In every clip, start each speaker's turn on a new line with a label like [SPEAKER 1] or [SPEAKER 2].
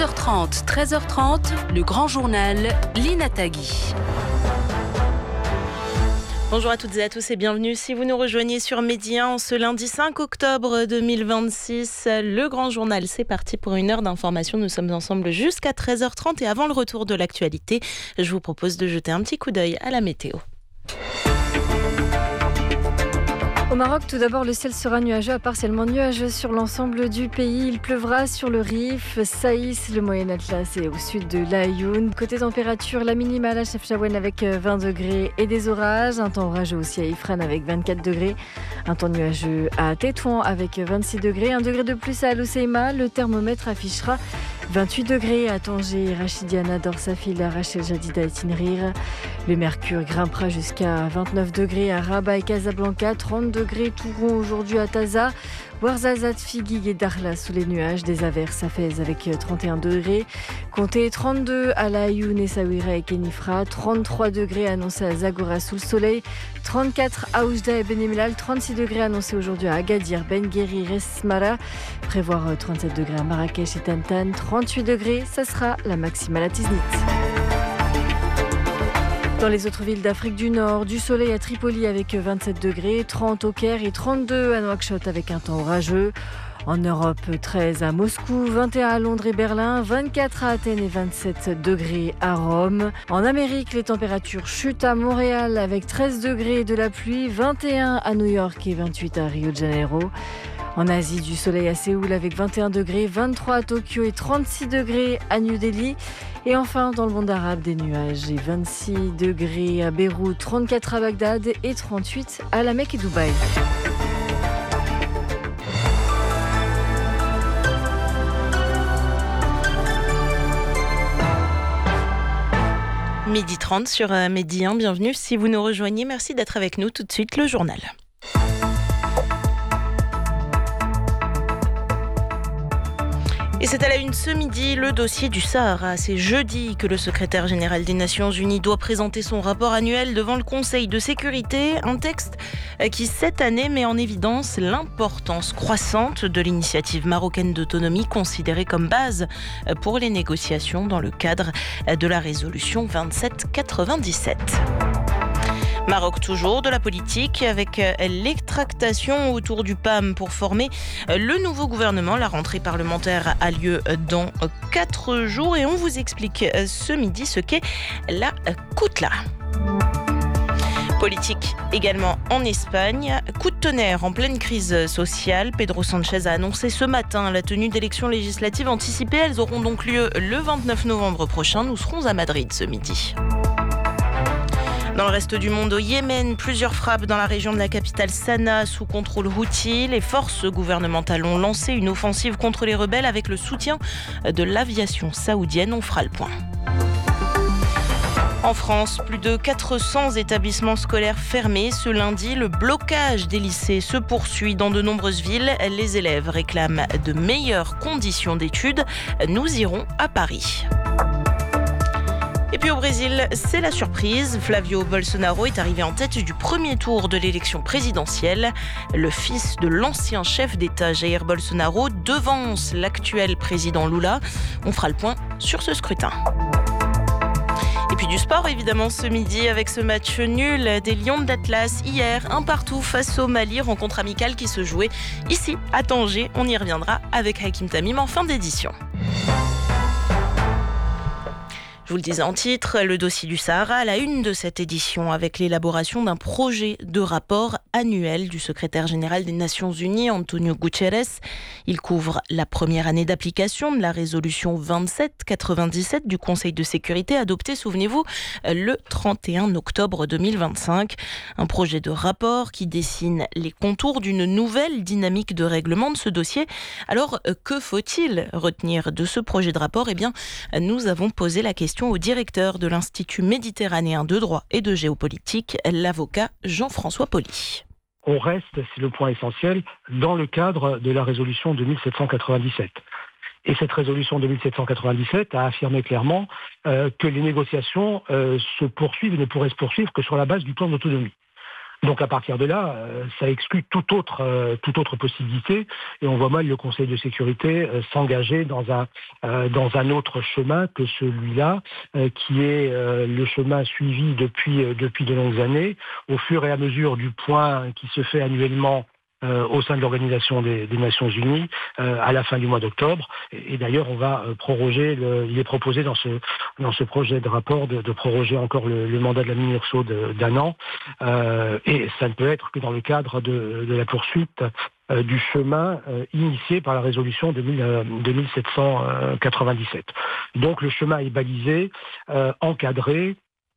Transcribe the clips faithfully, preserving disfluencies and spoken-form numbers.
[SPEAKER 1] douze heures trente, treize heures trente, le grand journal, Lina Tagui.
[SPEAKER 2] Bonjour à toutes et à tous et bienvenue si vous nous rejoignez sur Midi un en ce lundi cinq octobre deux mille vingt-six. Le grand journal, c'est parti pour une heure d'information. Nous sommes ensemble jusqu'à treize heures trente et avant le retour de l'actualité, je vous propose de jeter un petit coup d'œil à la météo.
[SPEAKER 3] Au Maroc, tout d'abord, le ciel sera nuageux à partiellement nuageux sur l'ensemble du pays. Il pleuvra sur le Rif, Saïs, le Moyen Atlas et au sud de l'Aïoun. Côté température, la minimale à Chefchaouen avec vingt degrés et des orages. Un temps orageux aussi à Ifrane avec vingt-quatre degrés. Un temps nuageux à Tétouan avec vingt-six degrés. Un degré de plus à Al Hoceima. Le thermomètre affichera vingt-huit degrés à Tanger, Rachidiana, Dorsafil, Rachel Jadida et Tinrir. Le mercure grimpera jusqu'à vingt-neuf degrés à Rabat et Casablanca, trente degrés tout rond aujourd'hui à Taza, Ouarzazate, Figuig et Dakhla sous les nuages, des averses à Fès avec trente et un degrés, comptez trente-deux à La Ayoun et Saouira et Kenifra, trente-trois degrés annoncés à Zagora sous le soleil, trente-quatre à Oujda et Benemilal, trente-six degrés annoncés aujourd'hui à Agadir, Ben Gueri, Resmara, prévoir trente-sept degrés à Marrakech et Tantan, trente-huit degrés, ça sera la maximale à Tiznit. Dans les autres villes d'Afrique du Nord, du soleil à Tripoli avec vingt-sept degrés, trente au Caire et trente-deux à Nouakchott avec un temps orageux. En Europe, treize à Moscou, vingt et un à Londres et Berlin, vingt-quatre à Athènes et vingt-sept degrés à Rome. En Amérique, les températures chutent à Montréal avec treize degrés et de la pluie, vingt et un à New York et vingt-huit à Rio de Janeiro. En Asie, du soleil à Séoul avec vingt et un degrés, vingt-trois à Tokyo et trente-six degrés à New Delhi. Et enfin, dans le monde arabe, des nuages et vingt-six degrés à Beyrouth, trente-quatre à Bagdad et trente-huit à La Mecque et Dubaï.
[SPEAKER 2] Midi trente sur Midi un, bienvenue si vous nous rejoignez. Merci d'être avec nous. Tout de suite, le journal. Et c'est à la une ce midi, le dossier du Sahara. C'est jeudi que le secrétaire général des Nations Unies doit présenter son rapport annuel devant le Conseil de sécurité. Un texte qui, cette année, met en évidence l'importance croissante de l'initiative marocaine d'autonomie, considérée comme base pour les négociations dans le cadre de la résolution vingt-sept quatre-vingt-dix-sept. Maroc toujours, de la politique avec les tractations autour du P A M pour former le nouveau gouvernement. La rentrée parlementaire a lieu dans quatre jours et on vous explique ce midi ce qu'est la Koutla. Politique également en Espagne. Coup de tonnerre en pleine crise sociale. Pedro Sanchez a annoncé ce matin la tenue d'élections législatives anticipées. Elles auront donc lieu le vingt-neuf novembre prochain. Nous serons à Madrid ce midi. Dans le reste du monde, au Yémen, plusieurs frappes dans la région de la capitale Sanaa sous contrôle houthi. Les forces gouvernementales ont lancé une offensive contre les rebelles avec le soutien de l'aviation saoudienne. On fera le point. En France, plus de quatre cents établissements scolaires fermés. Ce lundi, le blocage des lycées se poursuit dans de nombreuses villes. Les élèves réclament de meilleures conditions d'études. Nous irons à Paris. Et puis au Brésil, c'est la surprise. Flavio Bolsonaro est arrivé en tête du premier tour de l'élection présidentielle. Le fils de l'ancien chef d'État Jair Bolsonaro devance l'actuel président Lula. On fera le point sur ce scrutin. Et puis du sport évidemment ce midi avec ce match nul des Lions d'Atlas hier, un partout face au Mali, rencontre amicale qui se jouait ici à Tanger. On y reviendra avec Hakim Tamim en fin d'édition. Je vous le disais en titre, le dossier du Sahara à la une de cette édition avec l'élaboration d'un projet de rapport annuel du secrétaire général des Nations Unies, Antonio Guterres. Il couvre la première année d'application de la résolution vingt-sept quatre-vingt-dix-sept du Conseil de sécurité adoptée, souvenez-vous, le trente et un octobre deux mille vingt-cinq. Un projet de rapport qui dessine les contours d'une nouvelle dynamique de règlement de ce dossier. Alors, que faut-il retenir de ce projet de rapport ? Eh bien, nous avons posé la question au directeur de l'Institut méditerranéen de droit et de géopolitique, l'avocat Jean-François Poli.
[SPEAKER 4] On reste, c'est le point essentiel, dans le cadre de la résolution deux mille sept cent quatre-vingt-dix-sept. Et cette résolution deux mille sept cent quatre-vingt-dix-sept a affirmé clairement euh, que les négociations euh, se poursuivent et ne pourraient se poursuivre que sur la base du plan d'autonomie. Donc à partir de là, euh, ça exclut toute autre, euh, toute autre possibilité et on voit mal le Conseil de sécurité euh, s'engager dans un, euh, dans un autre chemin que celui-là, euh, qui est euh, le chemin suivi depuis, euh, depuis de longues années, au fur et à mesure du point qui se fait annuellement Euh, au sein de l'Organisation des, des Nations Unies euh, à la fin du mois d'octobre. Et, et d'ailleurs, on va euh, proroger, le, il est proposé dans ce, dans ce projet de rapport de, de proroger encore le, le mandat de la MINURSO de, d'un an. Euh, et ça ne peut être que dans le cadre de, de la poursuite euh, du chemin euh, initié par la résolution de, mille, euh, de mille sept cent quatre-vingt-dix-sept. Donc le chemin est balisé, euh, encadré,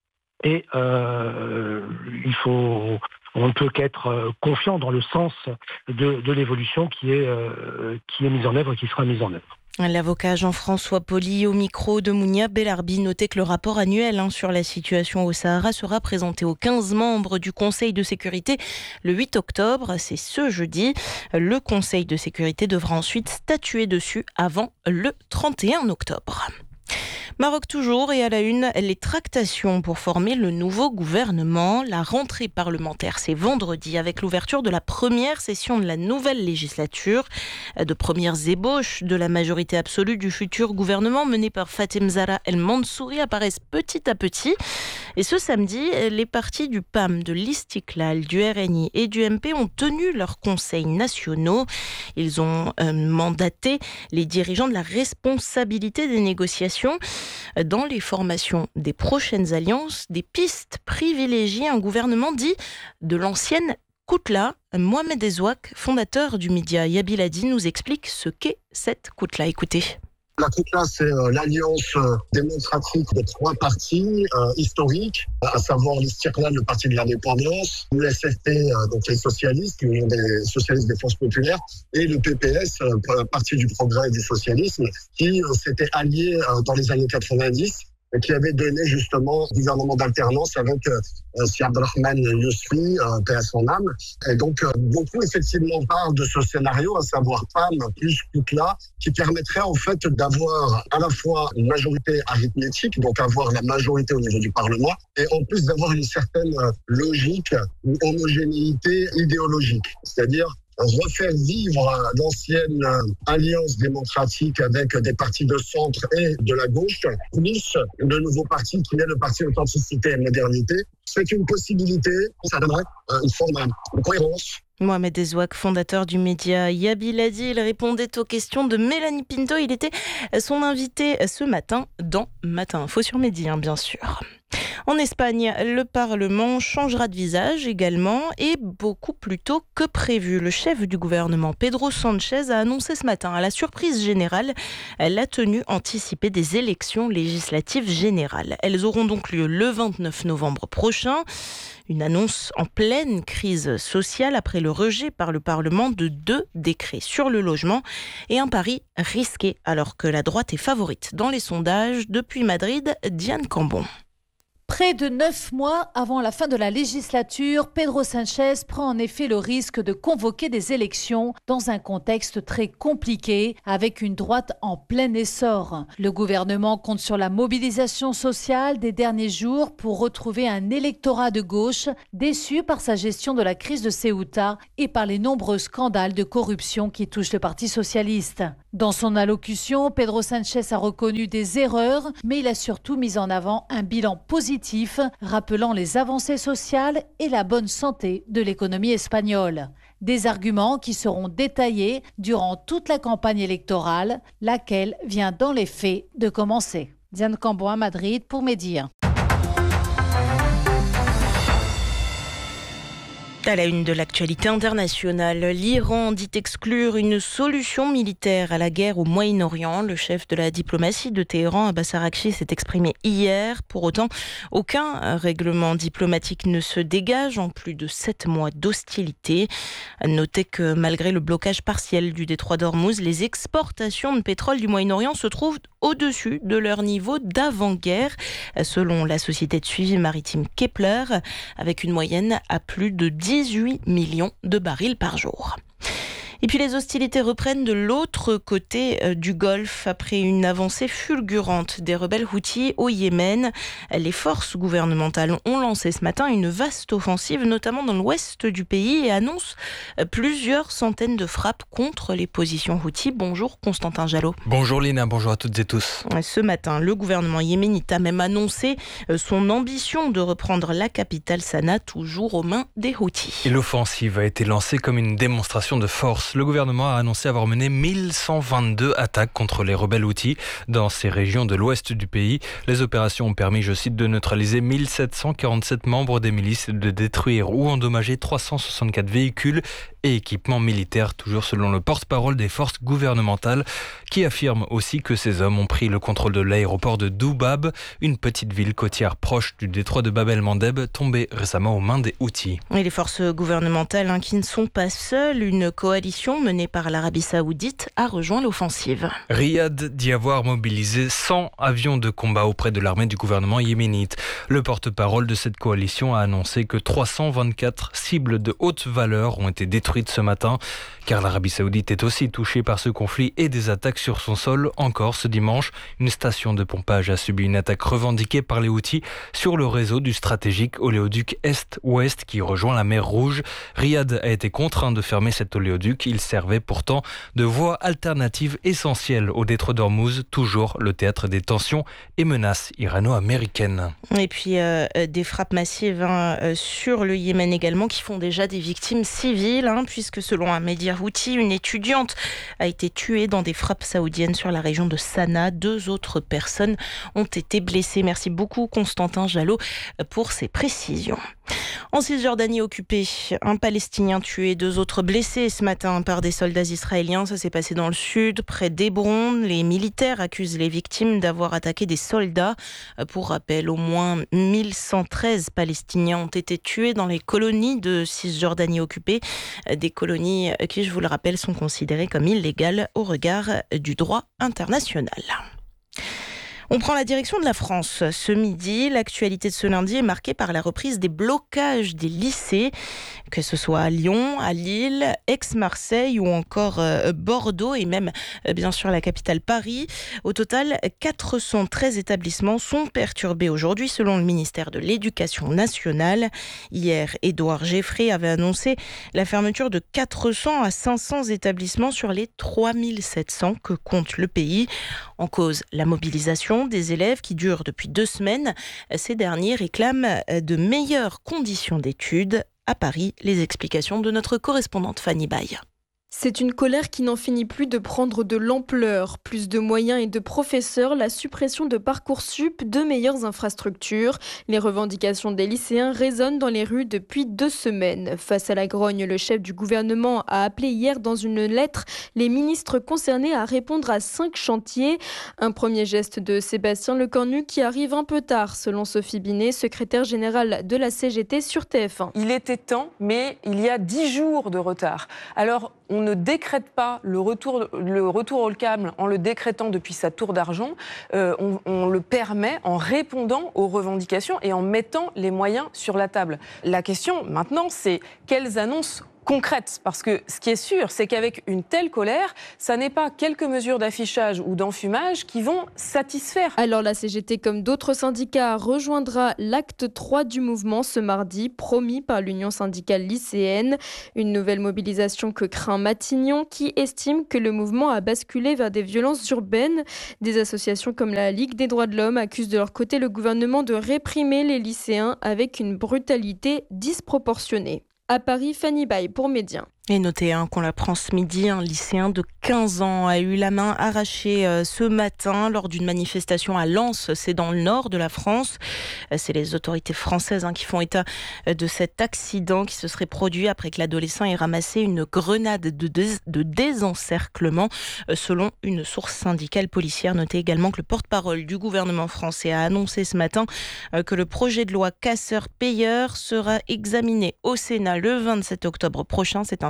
[SPEAKER 4] et euh, il faut... On ne peut qu'être confiant dans le sens de, de l'évolution qui est, euh, qui est mise en œuvre et qui sera mise en œuvre.
[SPEAKER 2] L'avocat Jean-François Poli au micro de Mounia Bellarbi notait que le rapport annuel hein, sur la situation au Sahara sera présenté aux quinze membres du Conseil de sécurité le huit octobre. C'est ce jeudi. Le Conseil de sécurité devra ensuite statuer dessus avant le trente et un octobre. Maroc toujours, et à la une, les tractations pour former le nouveau gouvernement. La rentrée parlementaire, c'est vendredi avec l'ouverture de la première session de la nouvelle législature. De premières ébauches de la majorité absolue du futur gouvernement mené par Fatem Zahra El Mansouri apparaissent petit à petit. Et ce samedi, les partis du P A M, de l'Istiklal, du R N I et du M P ont tenu leurs conseils nationaux. Ils ont euh, mandaté les dirigeants de la responsabilité des négociations. Dans les formations des prochaines alliances, des pistes privilégient un gouvernement dit de l'ancienne Koutla. Mohamed Ezouak, fondateur du média Yabiladi, nous explique ce qu'est cette Koutla. Écoutez.
[SPEAKER 5] La Koutla, c'est euh, l'alliance euh, démocratique de trois partis euh, historiques, à savoir l'Istiklal, le parti de l'indépendance, le S F P, euh, donc les socialistes, l'Union des socialistes des forces populaires, et le P P S, euh, parti du progrès et du socialisme, qui euh, s'était allié euh, dans les années quatre-vingt-dix et qui avait donné justement un gouvernement d'alternance avec euh, Si Abdelrahman Yousfi, euh, paix à son âme. Et donc, euh, beaucoup effectivement parlent de ce scénario, à savoir P A M plus Koutla, qui permettrait en fait d'avoir à la fois une majorité arithmétique, donc avoir la majorité au niveau du Parlement, et en plus d'avoir une certaine logique ou homogénéité idéologique. C'est-à-dire refaire vivre l'ancienne alliance démocratique avec des partis de centre et de la gauche, plus le nouveau parti qui est le parti Authenticité et Modernité. C'est une possibilité, ça donnerait une forme de cohérence.
[SPEAKER 2] Mohamed Ezouak, fondateur du média Yabiladi, il répondait aux questions de Mélanie Pinto. Il était son invité ce matin dans Matin Info sur Midi, hein, bien sûr. En Espagne, le Parlement changera de visage également et beaucoup plus tôt que prévu. Le chef du gouvernement, Pedro Sánchez, a annoncé ce matin à la surprise générale la tenue anticipée des élections législatives générales. Elles auront donc lieu le vingt-neuf novembre prochain. Une annonce en pleine crise sociale après le rejet par le Parlement de deux décrets sur le logement et un pari risqué alors que la droite est favorite dans les sondages. Depuis Madrid, Diane Cambon.
[SPEAKER 6] Près de neuf mois avant la fin de la législature, Pedro Sánchez prend en effet le risque de convoquer des élections dans un contexte très compliqué, avec une droite en plein essor. Le gouvernement compte sur la mobilisation sociale des derniers jours pour retrouver un électorat de gauche déçu par sa gestion de la crise de Ceuta et par les nombreux scandales de corruption qui touchent le Parti socialiste. Dans son allocution, Pedro Sánchez a reconnu des erreurs, mais il a surtout mis en avant un bilan positif, rappelant les avancées sociales et la bonne santé de l'économie espagnole. Des arguments qui seront détaillés durant toute la campagne électorale, laquelle vient dans les faits de commencer. Diane Cambon à Madrid pour Média.
[SPEAKER 2] À la une de l'actualité internationale, l'Iran dit exclure une solution militaire à la guerre au Moyen-Orient. Le chef de la diplomatie de Téhéran, Abbas Araghchi, s'est exprimé hier. Pour autant, aucun règlement diplomatique ne se dégage en plus de sept mois d'hostilité. Notez que malgré le blocage partiel du détroit d'Ormuz, les exportations de pétrole du Moyen-Orient se trouvent au-dessus de leur niveau d'avant-guerre, selon la société de suivi maritime Kepler, avec une moyenne à plus de dix-huit millions de barils par jour. Et puis les hostilités reprennent de l'autre côté du Golfe après une avancée fulgurante des rebelles houthis au Yémen. Les forces gouvernementales ont lancé ce matin une vaste offensive, notamment dans l'ouest du pays, et annoncent plusieurs centaines de frappes contre les positions houthis. Bonjour Constantin Jalot.
[SPEAKER 7] Bonjour Lina, bonjour à toutes et tous.
[SPEAKER 2] Ce matin, le gouvernement yéménite a même annoncé son ambition de reprendre la capitale Sanaa, toujours aux mains des houthis.
[SPEAKER 7] Et l'offensive a été lancée comme une démonstration de force. Le gouvernement a annoncé avoir mené mille cent vingt-deux attaques contre les rebelles houthis dans ces régions de l'ouest du pays. Les opérations ont permis, je cite, de neutraliser mille sept cent quarante-sept membres des milices, de détruire ou endommager trois cent soixante-quatre véhicules et équipements militaires, toujours selon le porte-parole des forces gouvernementales, qui affirme aussi que ces hommes ont pris le contrôle de l'aéroport de Doubab, une petite ville côtière proche du détroit de Bab el-Mandeb, tombée récemment aux mains des Houthis.
[SPEAKER 2] Et les forces gouvernementales hein, qui ne sont pas seules, une coalition menée par l'Arabie Saoudite a rejoint l'offensive.
[SPEAKER 7] Riyad dit avoir mobilisé cent avions de combat auprès de l'armée du gouvernement yéménite. Le porte-parole de cette coalition a annoncé que trois cent vingt-quatre cibles de haute valeur ont été détruites ce matin, car l'Arabie Saoudite est aussi touchée par ce conflit et des attaques sur son sol. Encore ce dimanche, une station de pompage a subi une attaque revendiquée par les Houthis sur le réseau du stratégique oléoduc Est-Ouest qui rejoint la mer Rouge. Riyad a été contraint de fermer cet oléoduc. Il servait pourtant de voie alternative essentielle au détroit d'Ormuz, toujours le théâtre des tensions et menaces irano-américaines.
[SPEAKER 2] Et puis euh, des frappes massives hein, sur le Yémen également qui font déjà des victimes civiles, hein, puisque selon un média houthi, une étudiante a été tuée dans des frappes saoudiennes sur la région de Sanaa. Deux autres personnes ont été blessées. Merci beaucoup Constantin Jalot pour ces précisions. En Cisjordanie occupée, un Palestinien tué, deux autres blessés ce matin par des soldats israéliens. Ça s'est passé dans le sud, près d'Hébron. Les militaires accusent les victimes d'avoir attaqué des soldats. Pour rappel, au moins mille cent treize Palestiniens ont été tués dans les colonies de Cisjordanie occupée. Des colonies qui, je vous le rappelle, sont considérées comme illégales au regard du droit international. On prend la direction de la France. Ce midi, l'actualité de ce lundi est marquée par la reprise des blocages des lycées, que ce soit à Lyon, à Lille, Aix-Marseille ou encore Bordeaux et même bien sûr la capitale Paris. Au total, quatre cent treize établissements sont perturbés aujourd'hui selon le ministère de l'Éducation nationale. Hier, Édouard Geffray avait annoncé la fermeture de quatre cents à cinq cents établissements sur les trois mille sept cents que compte le pays. En cause, la mobilisation des élèves qui dure depuis deux semaines. Ces derniers réclament de meilleures conditions d'études. À Paris, les explications de notre correspondante Fanny Baye.
[SPEAKER 8] C'est une colère qui n'en finit plus de prendre de l'ampleur. Plus de moyens et de professeurs, la suppression de Parcoursup, de meilleures infrastructures. Les revendications des lycéens résonnent dans les rues depuis deux semaines. Face à la grogne, le chef du gouvernement a appelé hier dans une lettre les ministres concernés à répondre à cinq chantiers. Un premier geste de Sébastien Lecornu qui arrive un peu tard, selon Sophie Binet, secrétaire générale de la C G T sur T F un.
[SPEAKER 9] Il était temps, mais il y a dix jours de retard. Alors, on ne décrète pas le retour, le retour au calme en le décrétant depuis sa tour d'argent. Euh, on, on le permet en répondant aux revendications et en mettant les moyens sur la table. La question maintenant, c'est quelles annonces concrètes, parce que ce qui est sûr, c'est qu'avec une telle colère, ça n'est pas quelques mesures d'affichage ou d'enfumage qui vont satisfaire.
[SPEAKER 8] Alors la C G T, comme d'autres syndicats, rejoindra l'acte trois du mouvement ce mardi, promis par l'Union syndicale lycéenne. Une nouvelle mobilisation que craint Matignon, qui estime que le mouvement a basculé vers des violences urbaines. Des associations comme la Ligue des droits de l'homme accusent de leur côté le gouvernement de réprimer les lycéens avec une brutalité disproportionnée. À Paris, Fanny Baye pour Média.
[SPEAKER 2] Et notez hein, qu'on l'apprend ce midi, un lycéen de quinze ans a eu la main arrachée euh, ce matin lors d'une manifestation à Lens, c'est dans le nord de la France. Euh, c'est les autorités françaises hein, qui font état euh, de cet accident qui se serait produit après que l'adolescent ait ramassé une grenade de, dés- de désencerclement. Euh, selon une source syndicale policière, notez également que le porte-parole du gouvernement français a annoncé ce matin euh, que le projet de loi casseur-payeur sera examiné au Sénat le vingt-sept octobre prochain. C'est un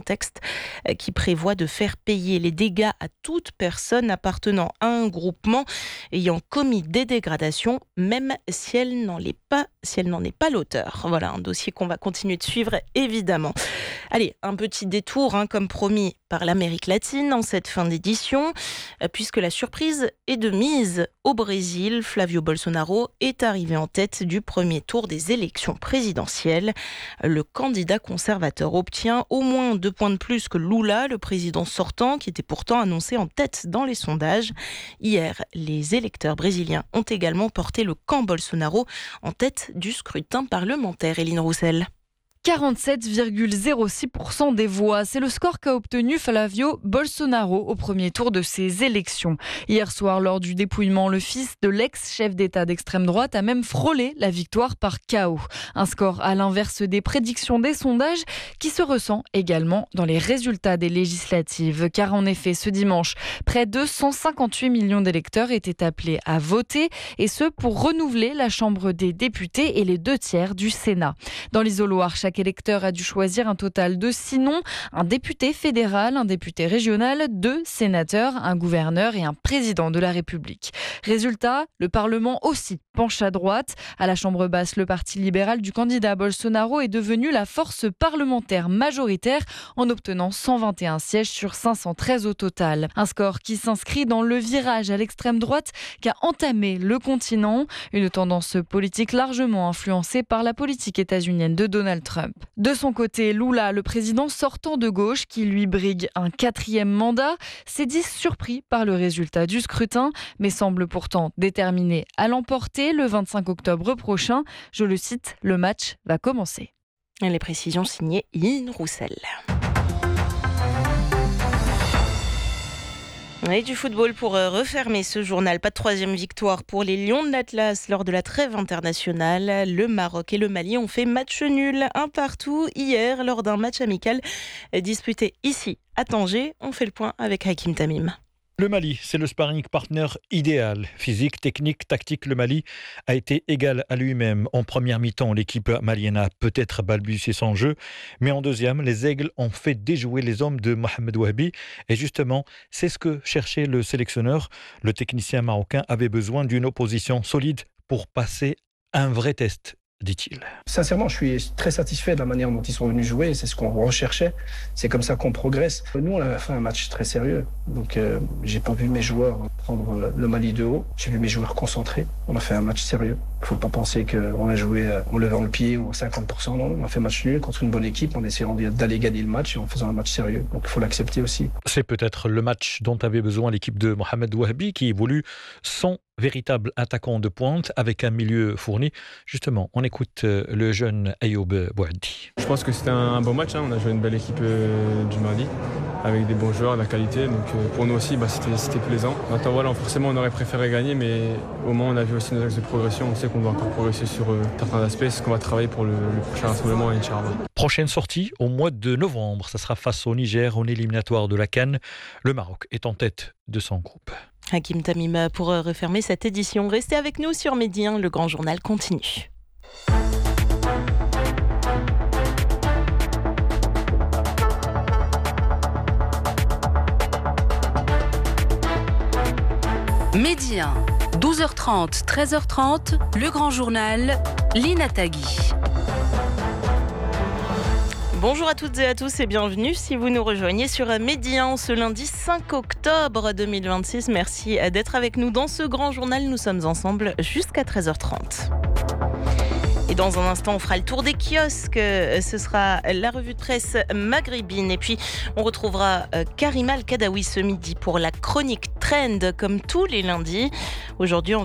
[SPEAKER 2] texte qui prévoit de faire payer les dégâts à toute personne appartenant à un groupement ayant commis des dégradations, même si elle n'en est pas, si elle n'en est pas l'auteur. Voilà un dossier qu'on va continuer de suivre, évidemment. Allez, un petit détour, hein, comme promis, par l'Amérique latine en cette fin d'édition, puisque la surprise est de mise au Brésil. Flavio Bolsonaro est arrivé en tête du premier tour des élections présidentielles. Le candidat conservateur obtient au moins deux points de plus que Lula, le président sortant, qui était pourtant annoncé en tête dans les sondages. Hier, les électeurs brésiliens ont également porté le camp Bolsonaro en tête du scrutin parlementaire. Éline Roussel.
[SPEAKER 10] quarante-sept virgule zéro six pour cent des voix. C'est le score qu'a obtenu Flavio Bolsonaro au premier tour de ces élections. Hier soir, lors du dépouillement, le fils de l'ex-chef d'État d'extrême droite a même frôlé la victoire par K O. Un score à l'inverse des prédictions des sondages qui se ressent également dans les résultats des législatives. Car en effet, ce dimanche, près de cent cinquante-huit millions d'électeurs étaient appelés à voter, et ce pour renouveler la Chambre des députés et les deux tiers du Sénat. Dans l'isoloir, chaque Chaque électeur a dû choisir un total de six noms, un député fédéral, un député régional, deux sénateurs, un gouverneur et un président de la République. Résultat, le Parlement aussi penche à droite. À la Chambre basse, le Parti libéral du candidat Bolsonaro est devenu la force parlementaire majoritaire en obtenant cent vingt et un sièges sur cinq cent treize au total. Un score qui s'inscrit dans le virage à l'extrême droite qu'a entamé le continent, une tendance politique largement influencée par la politique états-unienne de Donald Trump. De son côté, Lula, le président sortant de gauche, qui lui brigue un quatrième mandat, s'est dit surpris par le résultat du scrutin, mais semble pourtant déterminé à l'emporter le vingt-cinq octobre prochain. Je le cite, le match va commencer.
[SPEAKER 2] Et les précisions signées Éline Roussel. Et du football pour refermer ce journal. Pas de troisième victoire pour les Lions de l'Atlas lors de la trêve internationale. Le Maroc et le Mali ont fait match nul, un partout hier lors d'un match amical disputé ici à Tanger. On fait le point avec Hakim Tamim.
[SPEAKER 11] Le Mali, c'est le sparring partner idéal. Physique, technique, tactique, le Mali a été égal à lui-même. En première mi-temps, l'équipe malienne a peut-être balbutié son jeu, mais en deuxième, les Aigles ont fait déjouer les hommes de Mohamed Wahabi. Et justement, c'est ce que cherchait le sélectionneur. Le technicien marocain avait besoin d'une opposition solide pour passer un vrai test, dit-il.
[SPEAKER 12] Sincèrement, je suis très satisfait de la manière dont ils sont venus jouer. C'est ce qu'on recherchait. C'est comme ça qu'on progresse. Nous, on a fait un match très sérieux. Donc, euh, j'ai pas vu mes joueurs prendre le Mali de haut. J'ai vu mes joueurs concentrés. On a fait un match sérieux. Il faut pas penser qu'on a joué en levant le pied ou à cinquante pour cent. Non, on a fait un match nul contre une bonne équipe en essayant d'aller gagner le match et en faisant un match sérieux. Donc, il faut l'accepter aussi.
[SPEAKER 11] C'est peut-être le match dont avait besoin l'équipe de Mohamed Wahabi qui évolue sans véritable attaquant de pointe avec un milieu fourni. Justement, on écoute le jeune Ayoub Bouhaddi.
[SPEAKER 13] Je pense que c'était un bon match. Hein. On a joué une belle équipe euh, du Mali avec des bons joueurs, de la qualité. Donc euh, pour nous aussi, bah, c'était, c'était plaisant. Maintenant, voilà, forcément, on aurait préféré gagner, mais au moins, on a vu aussi nos axes de progression. On sait qu'on va encore progresser sur euh, certains aspects. C'est ce qu'on va travailler pour le, le prochain rassemblement, Inch'Allah.
[SPEAKER 11] Prochaine sortie au mois de novembre. Ça sera face au Niger en éliminatoire de la CAN. Le Maroc est en tête de son groupe.
[SPEAKER 2] Hakim Tamim pour refermer cette édition. Restez avec nous sur Midi un, le grand journal continue.
[SPEAKER 1] Midi un, douze heures trente, treize heures trente, le grand journal, Lina Tagui.
[SPEAKER 2] Bonjour à toutes et à tous et bienvenue si vous nous rejoignez sur Midi un ce lundi cinq octobre deux mille vingt-six. Merci d'être avec nous dans ce grand journal. Nous sommes ensemble jusqu'à treize heures trente. Et dans un instant, on fera le tour des kiosques. Ce sera la revue de presse maghrébine. Et puis, on retrouvera Karima El Kadaoui ce midi pour la chronique Trend, comme tous les lundis. Aujourd'hui, on